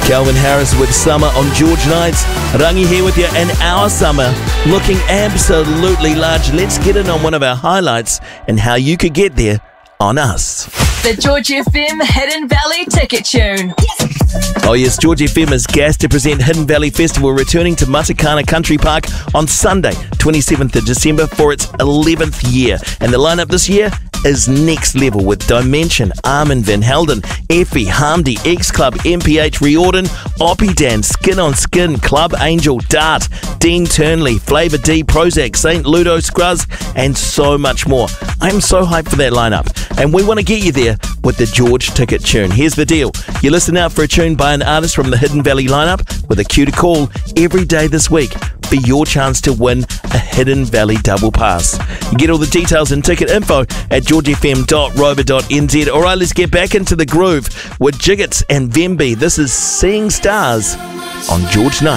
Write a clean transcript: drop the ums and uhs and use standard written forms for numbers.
Calvin Harris with Summer on George Nights. Rangi here with you in our summer, looking absolutely large. Let's get in on one of our highlights and how you could get there on us. The George FM Hidden Valley Ticket Tune. Oh yes, George FM is gassed to present Hidden Valley Festival returning to Matakana Country Park on Sunday, 27th of December for its 11th year. And the lineup this year is next level with Dimension, Armin van Helden, Effie, Hamdi, X Club, MPH, Riordan, Oppie Dan, Skin on Skin, Club Angel, Dart, Dean Turnley, Flavor D, Prozac, St. Ludo, Scruzz, and so much more. I'm so hyped for that lineup, and we want to get you there with the George Ticket Tune. Here's the deal. You listen out for a tune by an artist from the Hidden Valley lineup with a cue to call every day this week for your chance to win a Hidden Valley double pass. You get all the details and ticket info at georgefm.rover.nz. Alright, let's get back into the groove with Jiggets and Vemby. This is Seeing Stars on George Night.